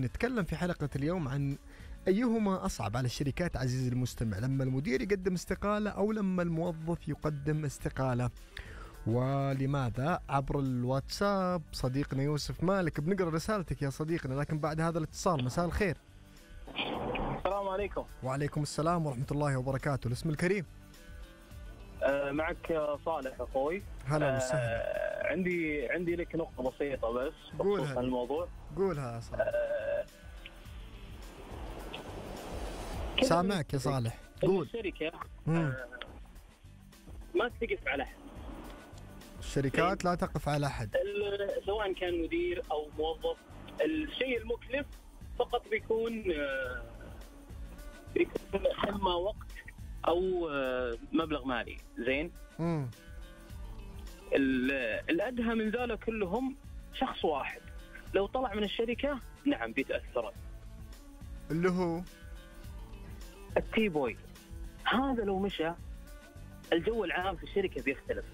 نتكلم في حلقة اليوم عن أيهما أصعب على الشركات عزيزي المستمع، لما المدير يقدم استقالة أو لما الموظف يقدم استقالة، ولماذا؟ عبر الواتساب صديقنا يوسف مالك بنقرأ رسالتك يا صديقنا، لكن بعد هذا الاتصال. مساء الخير. السلام عليكم. وعليكم السلام ورحمة الله وبركاته. الاسم الكريم. معك صالح أخوي. هلا وسهلا. عندي لك نقطة بسيطة بس بخصوص الموضوع. قولها يا صالح. سامعك يا صالح. قول. الشركة ما تقف على أحد. الشركات لا تقف على أحد سواء كان مدير أو موظف. الشيء المكلف فقط بيكون إما وقت أو مبلغ مالي. زين. الأدهى من ذلك كلهم شخص واحد لو طلع من الشركة نعم بيتأثر، اللي هو التي بوي. هذا لو مشى الجو العام في الشركة بيختلف.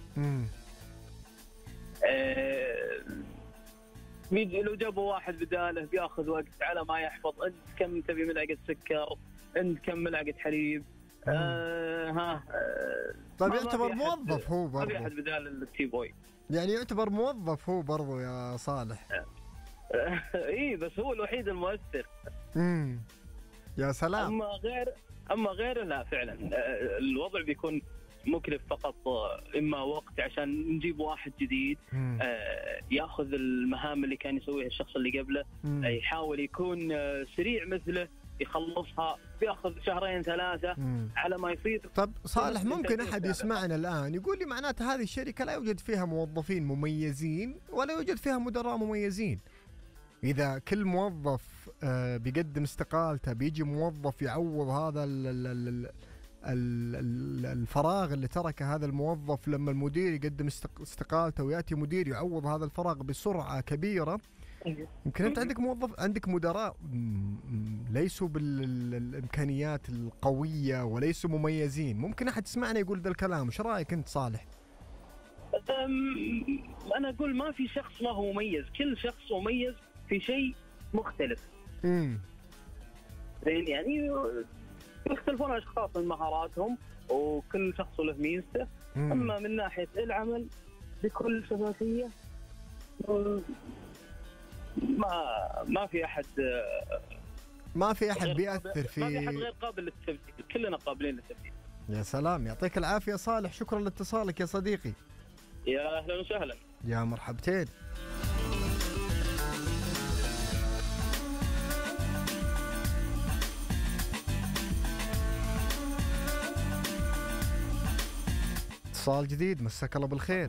لو جابوا واحد بداله بياخذ وقت على ما يحفظ انت كم تبي ملعقة سكر، انت كم ملعقة حليب. طيب يعتبر موظف هو برضه. ما في أحد بدال التي بوي. يعني يعتبر موظف هو برضه يا صالح. إيه بس هو الوحيد المؤثر. يا سلام. أما غير لا فعلا الوضع بيكون مكلف فقط. إما وقت عشان نجيب واحد جديد يأخذ المهام اللي كان يسويها الشخص اللي قبله، يحاول يكون سريع مثله يخلصها، بياخذ شهرين ثلاثة على ما يصير. طب صالح، ممكن أحد يسمعنا الآن يقول لي معناته هذه الشركة لا يوجد فيها موظفين مميزين ولا يوجد فيها مدراء مميزين؟ إذا كل موظف بيقدم استقالته بيجي موظف يعوض هذا الفراغ اللي تركه هذا الموظف، لما المدير يقدم استقالته ويأتي مدير يعوض هذا الفراغ بسرعة كبيرة. يمكن أنت عندك مدراء ليسوا بالإمكانيات القوية وليسوا مميزين. ممكن أحد يسمعنا يقول ذا الكلام، إيش رأيك أنت صالح؟ أنا أقول ما في شخص ما هو مميز، كل شخص مميز في شيء مختلف. يعني يختلفون الأشخاص من مهاراتهم وكل شخص له ميزته. أما من ناحية العمل بكل شفافية ما في أحد بيأثر في، ما في أحد غير قابل للتبديل، كلنا قابلين للتبديل. يا سلام، يعطيك العافية صالح، شكرا لاتصالك يا صديقي. يا أهلا وسهلا. يا مرحبتين. اتصال جديد، مساك الله بالخير.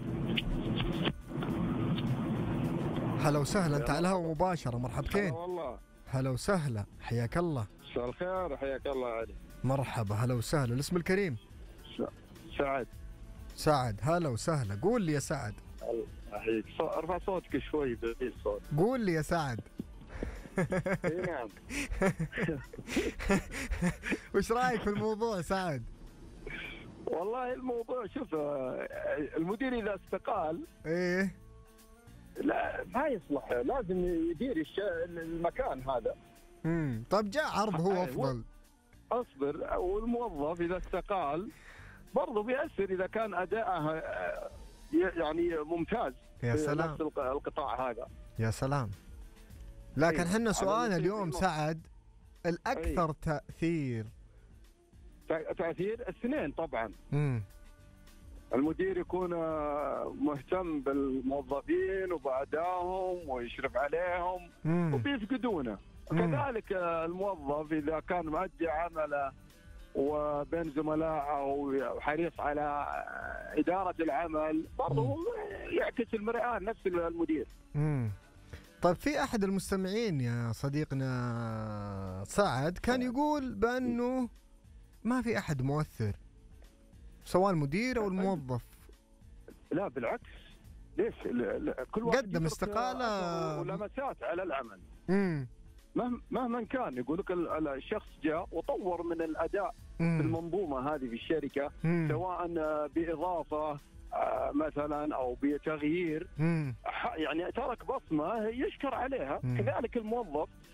هلا وسهلا، انت على الهواء مباشرة. مرحبتين. والله هلا وسهلا، حياك الله. مساء الخير، حياك الله علي. مرحبا، هلا وسهلا. الاسم الكريم. سعد. هلا وسهلا، قول لي يا سعد. أحييك. ارفع صوتك شوي بعيد صوت. قول لي يا سعد. نعم. وش رايك في الموضوع سعد؟ والله الموضوع شوف، المدير اذا استقال لا ما يصلح، لازم يدير المكان هذا. طب جاء عرض هو افضل. اصبر. والموظف اذا استقال برضه بيأثر اذا كان اداءه يعني ممتاز. يا سلام. نفس القطاع هذا. يا سلام. لكن حنا سؤالنا اليوم سعد، الأكثر تأثير الاثنين طبعا. المدير يكون مهتم بالموظفين وبأدائهم ويشرف عليهم وبيفقدونه. كذلك الموظف إذا كان مؤدي عمله وبين زملائه وحريص على إدارة العمل برضه يعكس المرآة نفس المدير. طيب في أحد المستمعين يا صديقنا سعد كان يقول بأنه ما في أحد مؤثر سواء المدير أو الموظف. لا بالعكس، ليش؟ كل واحد قدم استقالة ولمسات على العمل. مهما كان يقول لك الشخص جاء وطور من الأداء في المنظومة هذه في الشركة، سواء بإضافة مثلا أو بتغيير، يعني ترك بصمة يشكر عليها. كذلك الموظف